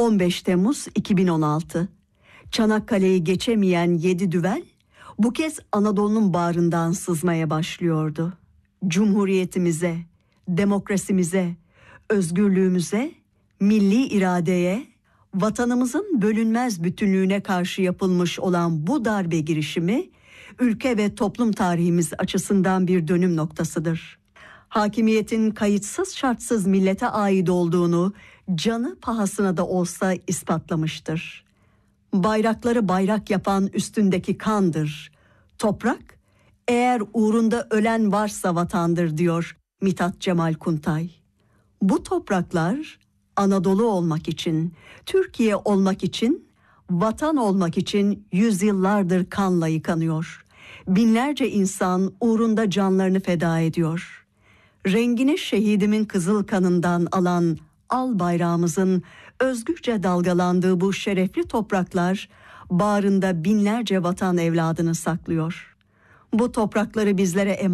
15 Temmuz 2016. Çanakkale'yi geçemeyen 7 düvel bu kez Anadolu'nun bağrından sızmaya başlıyordu. Cumhuriyetimize, demokrasimize, özgürlüğümüze, milli iradeye, vatanımızın bölünmez bütünlüğüne karşı yapılmış olan bu darbe girişimi, ülke ve toplum tarihimiz açısından bir dönüm noktasıdır. Hakimiyetin kayıtsız şartsız millete ait olduğunu canı pahasına da olsa ispatlamıştır. Bayrakları bayrak yapan üstündeki kandır. Toprak, eğer uğrunda ölen varsa vatandır diyor Mithat Cemal Kuntay. Bu topraklar Anadolu olmak için, Türkiye olmak için, vatan olmak için yüzyıllardır kanla yıkanıyor. Binlerce insan uğrunda canlarını feda ediyor. Rengini şehidimin kızıl kanından alan al bayrağımızın özgürce dalgalandığı bu şerefli topraklar bağrında binlerce vatan evladını saklıyor. Bu toprakları bizlere emanet